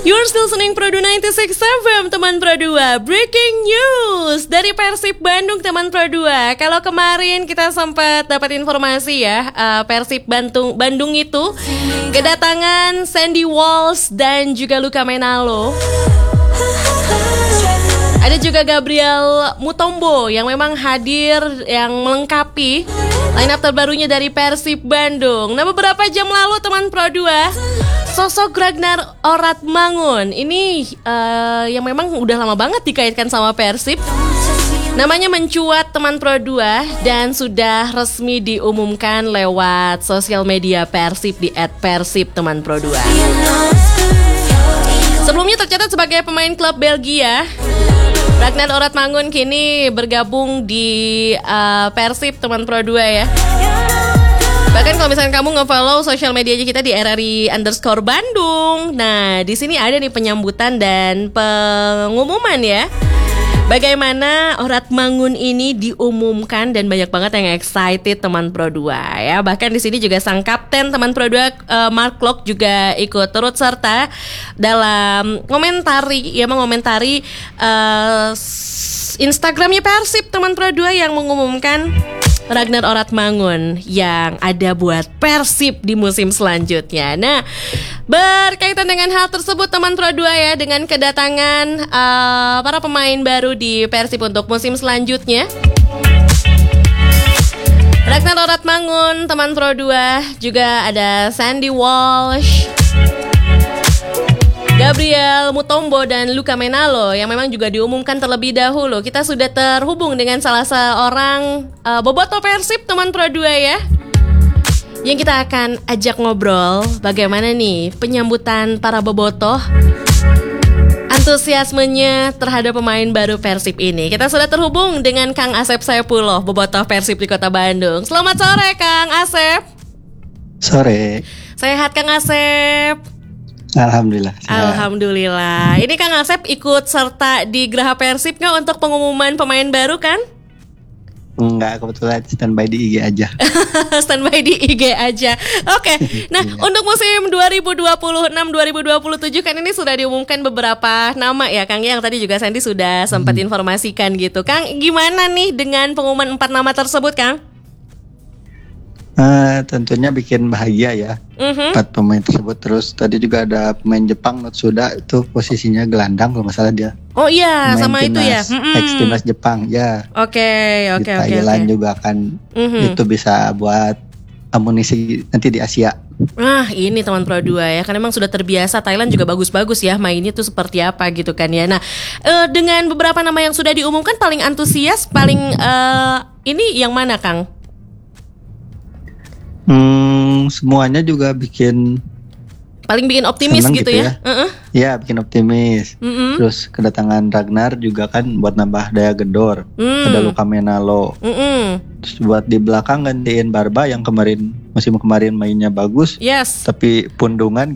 You're still listening Pro 96 FM, teman Pro 2. Breaking news dari Persib Bandung, teman Pro 2. Kalau kemarin kita sempat dapat informasi ya, Persib Bandung itu kedatangan Sandy Walsh dan juga Luka Menalo. Ada juga Gabriel Mutombo yang memang hadir, yang melengkapi line up terbarunya dari Persib Bandung. Nah, beberapa jam lalu teman Pro 2, sosok Ragnar Oratmangun ini yang memang udah lama banget dikaitkan sama Persib, namanya mencuat teman Pro 2 dan sudah resmi diumumkan lewat sosial media Persib di @persib teman Pro 2. Sebelumnya tercatat sebagai pemain klub Belgia, Ragnar Oratmangun kini bergabung di Persib teman Pro 2 ya. Bahkan kalau misalnya kamu nge-follow sosial medianya kita di RRI_Bandung. Nah, di sini ada nih penyambutan dan pengumuman ya, bagaimana Oratmangun ini diumumkan, dan banyak banget yang excited teman Pro 2 ya. Bahkan di sini juga sang kapten teman Pro 2 Mark Klok juga ikut turut serta dalam mengomentari Instagramnya Persib teman Pro 2 yang mengumumkan Ragnar Oratmangun yang ada buat Persib di musim selanjutnya. Nah, berkaitan dengan hal tersebut teman Pro 2 ya, dengan kedatangan para pemain baru di Persib untuk musim selanjutnya, Ragnar Oratmangun teman Pro 2, juga ada Sandy Walsh, Gabriel Mutombo dan Luka Menalo yang memang juga diumumkan terlebih dahulu. Kita sudah terhubung dengan salah seorang bobotoh Persib teman Pro 2 ya, yang kita akan ajak ngobrol bagaimana nih penyambutan para bobotoh, antusiasmenya terhadap pemain baru Persib ini. Kita sudah terhubung dengan Kang Asep Saipuloh, bobotoh Persib di Kota Bandung. Selamat sore Kang Asep. Sore. Sehat Kang Asep? Alhamdulillah. Alhamdulillah. Ini Kang Asep ikut serta di Geraha Persib nggak untuk pengumuman pemain baru kan? Enggak, kebetulan standby di IG aja. Standby di IG aja. Oke. Nah, untuk musim 2026-2027 kan ini sudah diumumkan beberapa nama ya Kang, yang tadi juga Sandy sudah sempat informasikan gitu. Kang, gimana nih dengan pengumuman 4 nama tersebut, Kang? Tentunya bikin bahagia ya. 4 pemain tersebut. Terus tadi juga ada pemain Jepang, Notsuda, itu posisinya gelandang kalau masalah dia. Oh iya, pemain sama itu ya. Ex-timnas Jepang ya. Oke. Di Thailand juga kan itu bisa buat amunisi nanti di Asia. Nah, ini teman Pro 2 ya, kan memang sudah terbiasa Thailand juga bagus-bagus ya mainnya tuh seperti apa gitu kan ya. Nah, dengan beberapa nama yang sudah diumumkan, paling antusias, paling ini yang mana Kang? Semuanya juga paling bikin optimis gitu ya. Ya, bikin optimis. Terus kedatangan Ragnar juga kan buat nambah daya gedor. Ada Luka Menalo. Terus buat di belakang gantiin Barba yang musim kemarin mainnya bagus. Yes. Tapi pundungan